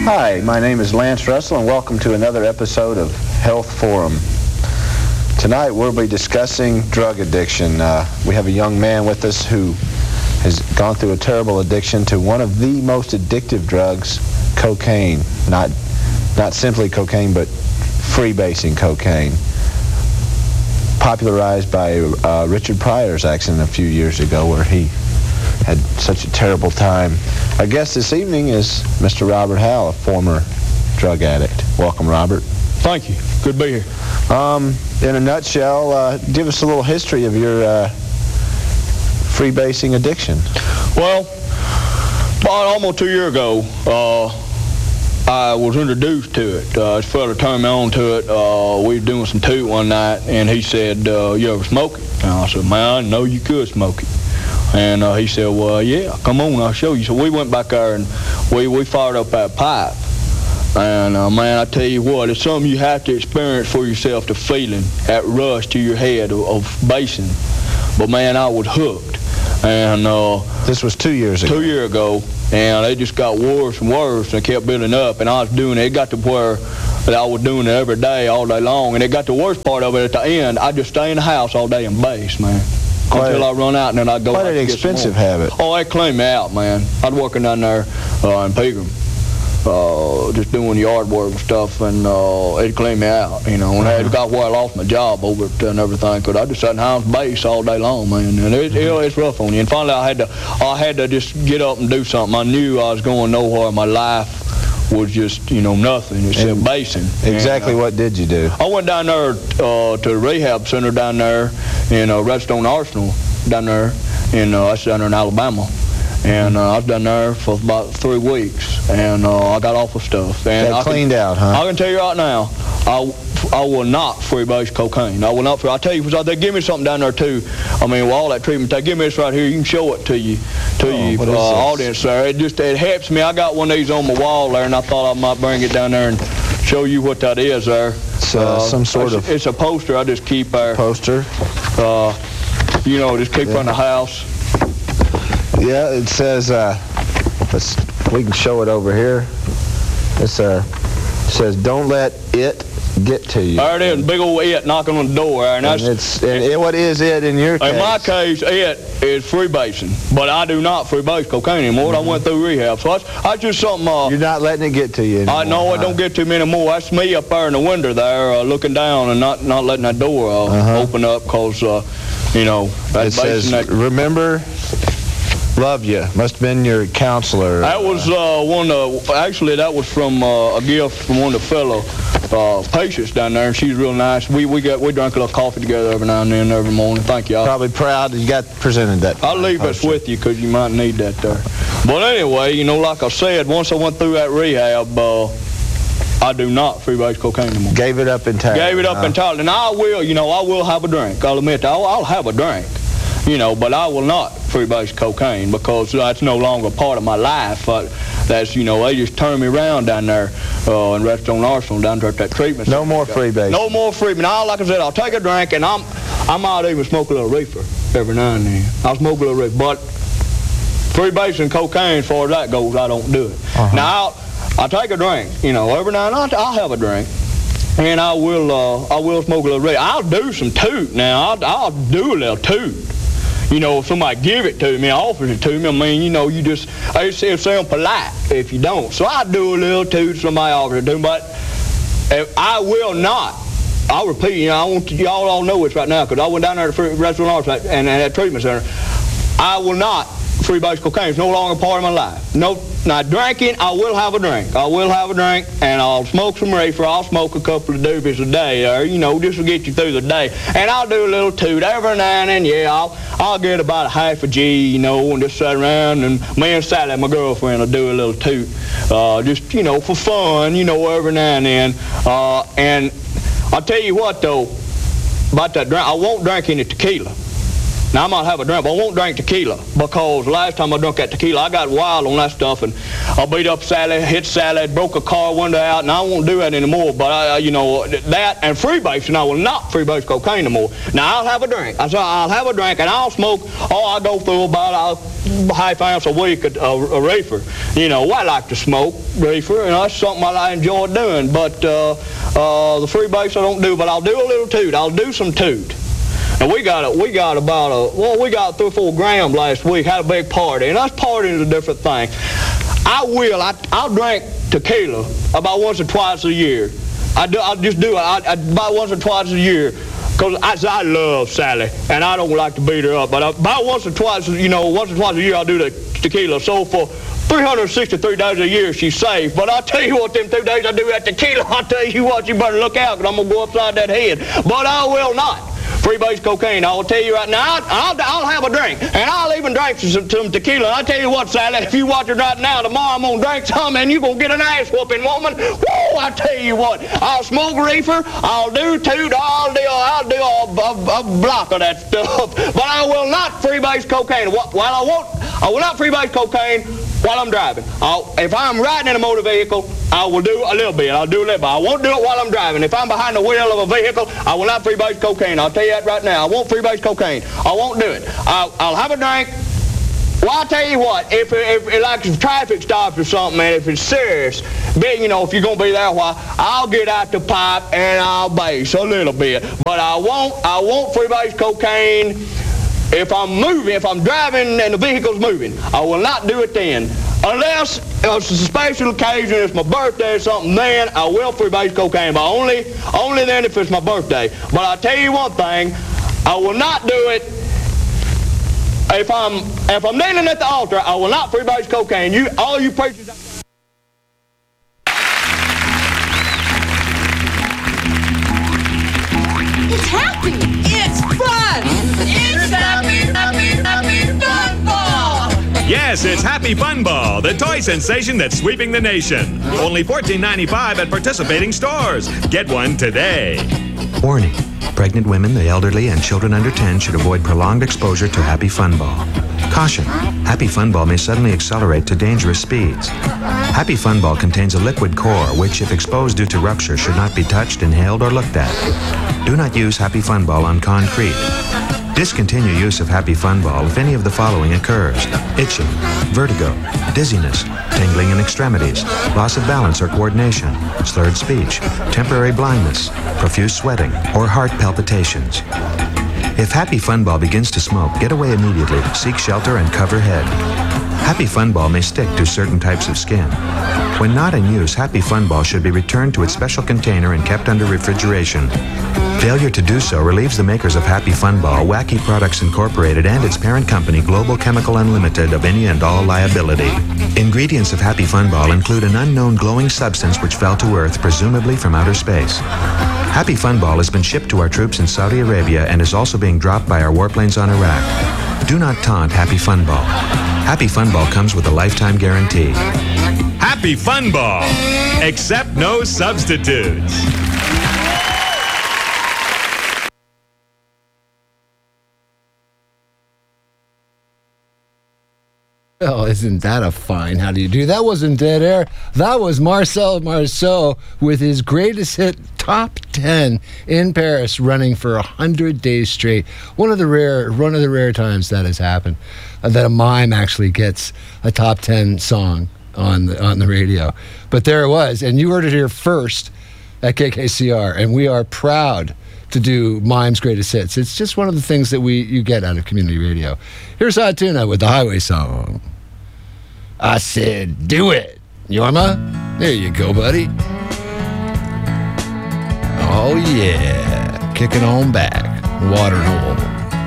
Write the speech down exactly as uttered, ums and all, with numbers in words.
Hi, my name is Lance Russell, and welcome to another episode of Health Forum. Tonight we'll be discussing drug addiction. Uh, we have a young man with us who has gone through a terrible addiction to one of the most addictive drugs, cocaine. Not, not simply cocaine, but freebasing cocaine. Popularized by uh, Richard Pryor's accident a few years ago, where he had such a terrible time. Our guest this evening is Mister Robert Howell, a former drug addict. Welcome, Robert. Thank you. Good to be here. Um, in a nutshell, uh, give us a little history of your uh, freebasing addiction. Well, about almost two years ago, uh, I was introduced to it. Uh, this fella turned me on to it. Uh, we were doing some toot one night, and he said, uh, you ever smoke it? And I said, man, I know you could smoke it. And uh, he said, well, yeah, come on, I'll show you. So we went back there, and we, we fired up that pipe. And, uh, man, I tell you what, it's something you have to experience for yourself, the feeling, that rush to your head of, of basing. But, man, I was hooked. And uh, this was two years ago. Two years ago, and they just got worse and worse, and kept building up. And I was doing it. It got to where that I was doing it every day, all day long. And it got the worst part of it at the end. I just stay in the house all day and base, man. Quite Until a, I run out, and then I go Quite out an to get expensive some more. habit. Oh, they cleaned me out, man. I was working down there uh, in Pegram, uh, just doing yard work and stuff, and uh, it cleaned me out, you know. And uh-huh. I got where I lost my job over it and everything, because I just sat in the house base all day long, man. And it, it, it's rough on you. And finally, I had to, I had to just get up and do something. I knew I was going nowhere. My life was just, you know, nothing except basing. Exactly. And, uh, what did you do? I went down there uh, to the rehab center down there in uh, Redstone Arsenal, down there in, uh, that's down there in Alabama. And uh, I was down there for about three weeks, and uh, I got off of stuff. And Got I cleaned can, out, huh? I can tell you right now, I, I will not freebase cocaine. I will not. Free, I tell you, because they give me something down there too. I mean, with all that treatment, they give me this right here. You can show it to you, to oh, you, uh, audience there. It just it helps me. I got one of these on my wall there, and I thought I might bring it down there and show you what that is there. It's uh, uh, some sort it's, of. It's a poster I just keep there. Poster. Uh, you know, just keep yeah. in the house. Yeah, it says. Uh, let's. We can show it over here. It's uh, it says, "Don't let it get to you." There it is, big old it knocking on the door. And, and, that's, it's, and it, what is it in your case? In my case, it is freebasing. But I do not freebase cocaine anymore. Mm-hmm. I went through rehab. So that's, that's just something... Uh, You're not letting it get to you anymore. I know huh? It don't get to me anymore. That's me up there in the window there uh, looking down and not, not letting that door uh, uh-huh. open up because, uh, you know... It says, that, remember... Love you. Must have been your counselor. That was uh, one of, actually that was from uh, a gift from one of the fellow uh, patients down there, and she's real nice. We we got we drank a little coffee together every now and then, every morning. Thank you. Probably proud that you got presented that. I'll leave this with you because you might need that there. But anyway, you know, like I said, once I went through that rehab, uh, I do not freebase cocaine anymore. Gave it up entirely. Gave it up huh? entirely. And I will, you know, I will have a drink. I'll admit that. I'll, I'll have a drink. You know, but I will not freebase cocaine because that's no longer part of my life. But that's, you know, they just turn me around down there uh, in Redstone Arsenal, down there at that treatment No center. more freebase. No more freebase. Now, like I said, I'll take a drink, and I'm, I might even smoke a little reefer every now and then. I'll smoke a little reefer. But freebasing cocaine, as far as that goes, I don't do it. Uh-huh. Now, I'll, I'll take a drink. You know, every now and then I'll, I'll have a drink. And I will, uh, I will smoke a little reefer. I'll do some toot now. I'll, I'll do a little toot. You know, if somebody give it to me, offers it to me, I mean, you know, you just, it sounds polite if you don't. So I do a little toot, somebody offers it to me, but if I will not, I'll repeat, you know, I want y'all all know this right now, because I went down there to the restaurant and, and at treatment center. I will not freebase cocaine. It's no longer part of my life. No, not drinking, I will have a drink. I will have a drink, and I'll smoke some reefer. I'll smoke a couple of doobies a day, or, you know, just to get you through the day. And I'll do a little toot every now and then, yeah, I'll, I'll get about a half a G, you know, and just sit around, and me and Sally, my girlfriend, will do a little toot. Uh, just, you know, for fun, you know, every now and then. Uh, and I'll tell you what, though, about that drink, I won't drink any tequila. Now, I might have a drink, but I won't drink tequila, because last time I drank that tequila, I got wild on that stuff, and I beat up Sally, hit Sally, broke a car window out, and I won't do that anymore. But, I, you know, that and freebasing, I will not freebase cocaine anymore. Now, I'll have a drink. I said I'll have a drink, and I'll smoke, oh, I go through about a half ounce a week of a, a reefer. You know, I like to smoke reefer, and that's something I enjoy doing. But uh, uh, the freebase I don't do, but I'll do a little toot. I'll do some toot. And we got a, we got about a, well, we got three or four grams last week, had a big party, and us partying is a different thing. I will, I, I'll drink tequila about once or twice a year. I do, I'll just do it I, I, about once or twice a year, because I, I love Sally, and I don't like to beat her up, but I, about once or twice, you know, once or twice a year I'll do the tequila. So for three hundred sixty-three days a year, she's safe. But I'll tell you what, them two days I do that tequila, I'll tell you what, you better look out, because I'm going to go upside that head. But I will not freebase cocaine. I'll tell you right now, I'll, I'll, I'll have a drink, and I'll even drink some, some tequila. I'll tell you what, Sally, if you watch it right now, tomorrow I'm going to drink some, and you're going to get an ass whooping, woman. Woo, I tell you what, I'll smoke reefer, I'll do toot, I'll do, I'll do a, a, a block of that stuff, but I will not freebase cocaine. While I won't, I will not freebase cocaine while I'm driving. I'll, if I'm riding in a motor vehicle, I will do a little bit. I'll do a little bit. I won't do it while I'm driving. If I'm behind the wheel of a vehicle, I will not freebase cocaine. I'll tell you that right now. I won't freebase cocaine. I won't do it. I'll, I'll have a drink. Well, I'll tell you what, if, if, if like if traffic stops or something, man, if it's serious, but, you know, if you're going to be there a while, I'll get out the pipe and I'll base a little bit. But I won't, I won't freebase cocaine if I'm moving, if I'm driving and the vehicle's moving. I will not do it then. Unless it's a special occasion, it's my birthday or something, then I will freebase cocaine. But only, only then if it's my birthday. But I'll tell you one thing, I will not do it if I'm, if I'm kneeling at the altar. I will not freebase cocaine. You, all you preachers... It's happy! It's fun! It's happy, happy, happy fun ball! Yes, it's Happy Fun Ball, the toy sensation that's sweeping the nation. Only fourteen ninety-five at participating stores. Get one today. Warning. Pregnant women, the elderly, and children under ten should avoid prolonged exposure to Happy Fun Ball. Caution. Happy Fun Ball may suddenly accelerate to dangerous speeds. Happy Fun Ball contains a liquid core which, if exposed due to rupture, should not be touched, inhaled, or looked at. Do not use Happy Fun Ball on concrete. Discontinue use of Happy Fun Ball if any of the following occurs: itching, vertigo, dizziness, tingling in extremities, loss of balance or coordination, slurred speech, temporary blindness, profuse sweating, or heart palpitations. If Happy Fun Ball begins to smoke, get away immediately, seek shelter, and cover head. Happy Fun Ball may stick to certain types of skin. When not in use, Happy Fun Ball should be returned to its special container and kept under refrigeration. Failure to do so relieves the makers of Happy Fun Ball, Wacky Products Incorporated, and its parent company, Global Chemical Unlimited, of any and all liability. Ingredients of Happy Fun Ball include an unknown glowing substance which fell to Earth, presumably from outer space. Happy Fun Ball has been shipped to our troops in Saudi Arabia and is also being dropped by our warplanes on Iraq. Do not taunt Happy Fun Ball. Happy Fun Ball comes with a lifetime guarantee. Happy Fun Ball. Accept no substitutes. Oh, isn't that a fine how do you do? That wasn't Dead Air. That was Marcel Marceau with his greatest hit, Top ten in Paris, running for a hundred days straight. One of the rare, one of the rare times that has happened, uh, that a mime actually gets a top ten song on the on the radio. But there it was, and you heard it here first at K K C R, and we are proud to do Mime's Greatest Hits. It's just one of the things that we you get out of community radio. Here's Hot Tuna with the Highway Song. I said, do it, Yorma. There you go, buddy. Oh, yeah. Kicking on back. Water hole.